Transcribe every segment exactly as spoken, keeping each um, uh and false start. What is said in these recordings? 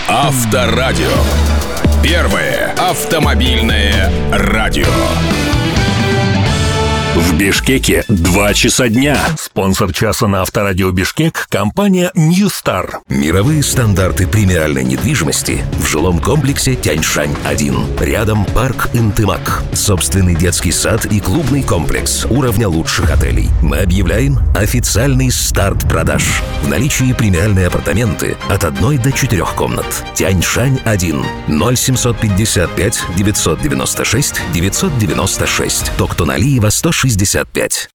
Авторадио. Первое автомобильное радио. В Бишкеке два часа дня. Спонсор часа на Авторадио Бишкек — компания New Star. Мировые стандарты премиальной недвижимости в жилом комплексе Тяньшань один. Рядом парк Интымак. Собственный детский сад и клубный комплекс уровня лучших отелей. Мы объявляем официальный старт продаж. В наличии премиальные апартаменты от одной до четырех комнат. Тяньшань один. ноль семьсот пятьдесят пять девятьсот девяносто шесть девятьсот девяносто шесть. Токтоналиева сто шестьдесят пять.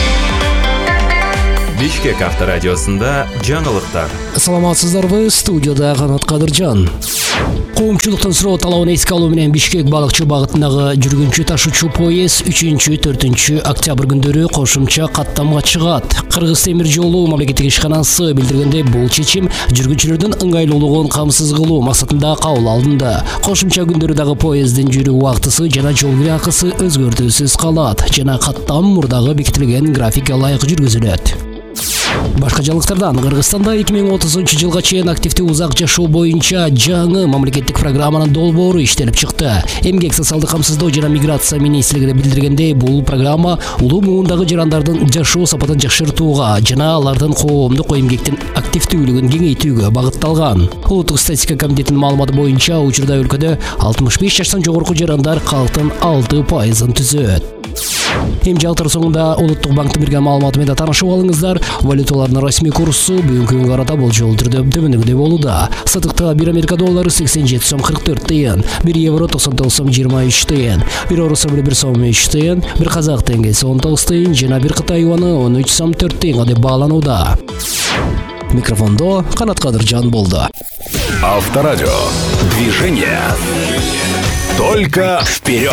Бишкек авторадиосында жаңылыктар. Саламатсыздарбы, студияда Канат Кадыржан. Коомчулуктун суроо талабын эске алуу менен Бишкек балыкчы багытындагы жүргүнчү ташуучу поезд үчүнчү төртүнчү октябрь күндөрү кошумча каттамга чыгат. Кыргыз темир жолу мамлекеттик ишканасы билдиргендей, бул чечим жүргүнчүлөрдүн ыңгайлуулугун камсыз кылуу максатында кабыл алынды. Кошумча күндөрү дагы поезддин жүрүү убактысы жана жол кире акысы өзгөртүүсүз калат жана каттам мурдагы бекитилген графикке ылайык жүргүзүлөт. Башка жаңылыктардан, Кыргызстанда эки миң отузунчу жылга чейин активдүү узак жашоо боюнча жаңы мамлекеттик программанын долбоору иштелип чыкты. Эмгек, социалдык камсыздоо жана миграция министрлиги билдиргендей, бул программа улуу муундагы жарандардын жашоо сапатын жакшыртууга жана алардын коомдук эмгектин активдүүлүгүн кеңейтүүгө багытталган. Улуттук статистика комитетинин маалыматы боюнча, учурда өлкөдө алтымыш беш жаштан жогорку жарандар калктын алты пайызын түзөт. Эми жаңылыктар соңунда Улуттук банктын берген маалыматы менен таанышып алыңыздар. Валюталардын расмий курсу бүгүнкү күнгө карата болжол түрдө төмөндөгүдөй болууда. Сатыкта бир Америка доллары сексен жети сом кырк төрт тыйын, бир евро токсон тогуз сом жыйырма үч тыйын, бир орус рубль бир сом үч тыйын, бир казак теңгеси он тогуз тыйын жана бир Кытай юаны он үч сом төрт тыйынга деп бааланууда. Микрофондо Канат Кадыржан болду. Авторадио. Движение. Только вперед.